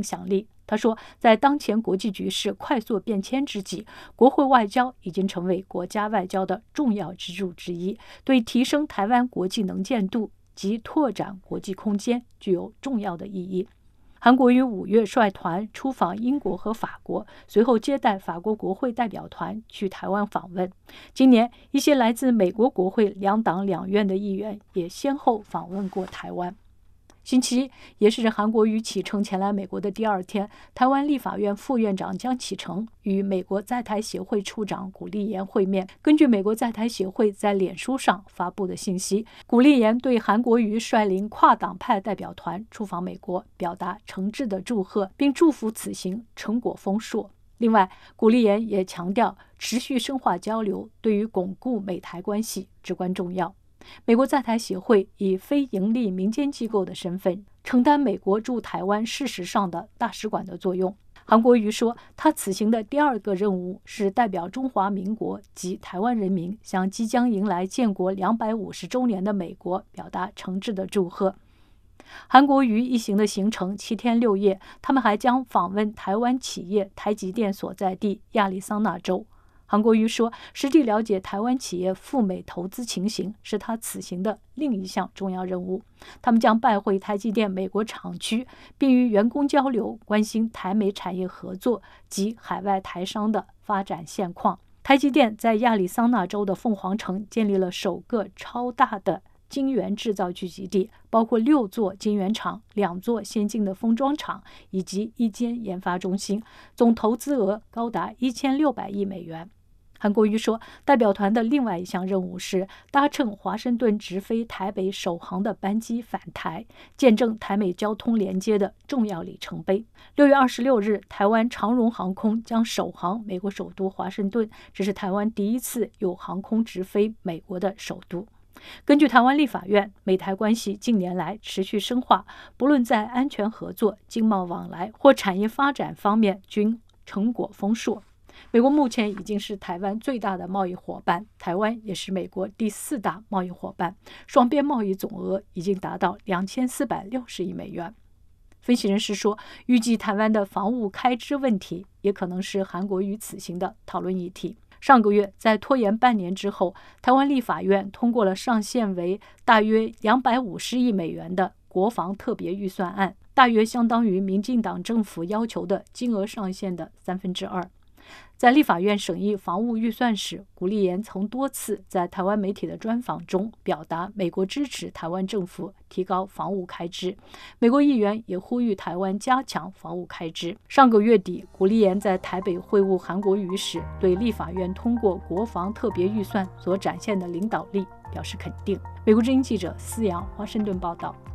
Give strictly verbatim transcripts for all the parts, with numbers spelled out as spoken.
响力。他说，在当前国际局势快速变迁之际，国会外交已经成为国家外交的重要支柱之一，对提升台湾国际能见度及拓展国际空间具有重要的意义。韩国于五月率团出访英国和法国，随后接待法国国会代表团去台湾访问。今年，一些来自美国国会两党两院的议员也先后访问过台湾。星期一，也是韩国瑜启程前来美国的第二天，台湾立法院副院长江启臣与美国在台协会处长古立言会面。根据美国在台协会在脸书上发布的信息，古立言对韩国瑜率领跨党派代表团出访美国表达诚挚的祝贺，并祝福此行成果丰硕。另外，古立言也强调，持续深化交流对于巩固美台关系至关重要。美国在台协会以非营利民间机构的身份，承担美国驻台湾事实上的大使馆的作用。韩国瑜说，他此行的第二个任务是代表中华民国及台湾人民，向即将迎来建国两百五十周年的美国表达诚挚的祝贺。韩国瑜一行的行程七天六夜，他们还将访问台湾企业台积电所在地亚利桑那州。韩国瑜说，实地了解台湾企业赴美投资情形是他此行的另一项重要任务。他们将拜会台积电美国厂区，并与员工交流，关心台美产业合作及海外台商的发展现况。台积电在亚利桑那州的凤凰城建立了首个超大的晶圆制造聚集地，包括六座晶圆厂、两座先进的封装厂以及一间研发中心，总投资额高达一千六百亿美元。韩国瑜说，代表团的另外一项任务是搭乘华盛顿直飞台北首航的班机返台，见证台美交通连接的重要里程碑。六月二十六日，台湾长荣航空将首航美国首都华盛顿，这是台湾第一次有航空直飞美国的首都。根据台湾立法院，美台关系近年来持续深化，不论在安全合作、经贸往来或产业发展方面均成果丰硕。美国目前已经是台湾最大的贸易伙伴，台湾也是美国第四大贸易伙伴，双边贸易总额已经达到两千四百六十亿美元。分析人士说，预计台湾的房屋开支问题也可能是韩国瑜此行的讨论议题。上个月，在拖延半年之后，台湾立法院通过了上限为大约两百五十亿美元的国防特别预算案，大约相当于民进党政府要求的金额上限的三分之二。在立法院审议防务预算时，古立言曾多次在台湾媒体的专访中表达美国支持台湾政府提高防务开支。美国议员也呼吁台湾加强防务开支。上个月底，古立言在台北会晤韩国瑜时，对立法院通过国防特别预算所展现的领导力表示肯定。美国之音记者思阳，华盛顿报道。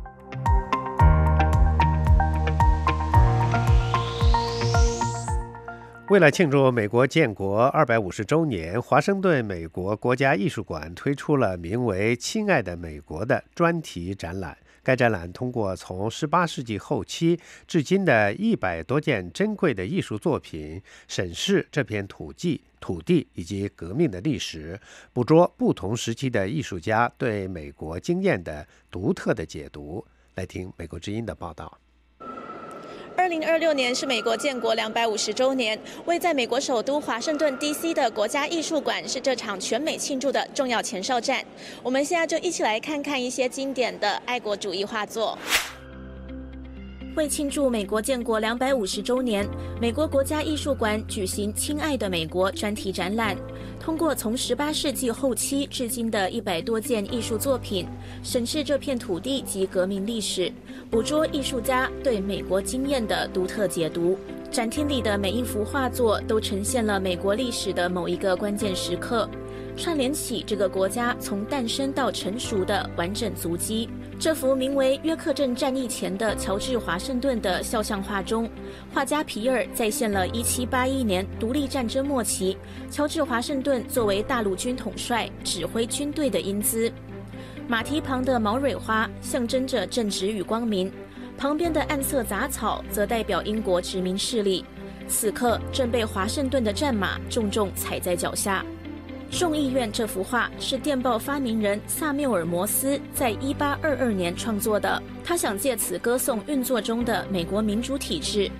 为了庆祝美国建国二百五十周年，华盛顿美国国家艺术馆推出了名为“亲爱的美国”的专题展览。该展览通过从十八世纪后期至今的一百多件珍贵的艺术作品，审视这片土地、土地以及革命的历史，捕捉不同时期的艺术家对美国经验的独特的解读。来听美国之音的报道。 二零二六年是美国建国两百五十周年，位在美国首都华盛顿 D C 的国家艺术馆是这场全美庆祝的重要前哨站。我们现在就一起来看看一些经典的爱国主义画作。为庆祝美国建国两百五十周年，美国国家艺术馆举行“亲爱的美国”专题展览，通过从十八世纪后期至今的一百多件艺术作品，审视这片土地及革命历史，捕捉艺术家对美国经验的独特解读。展厅里的每一幅画作都呈现了美国历史的某一个关键时刻，串联起这个国家从诞生到成熟的完整足迹。这幅名为约克镇战役前的乔治华盛顿的肖像画中，画家皮尔再现了一七八一年独立战争末期乔治华盛顿作为大陆军统帅指挥军队的英姿。马蹄旁的毛蕊花象征着正直与光明，旁边的暗色杂草则代表英国殖民势力，此刻正被华盛顿的战马重重踩在脚下。众议院这幅画是电报发明人萨缪尔·摩斯在一八二二年创作的，他想借此歌颂运作中的美国民主体制，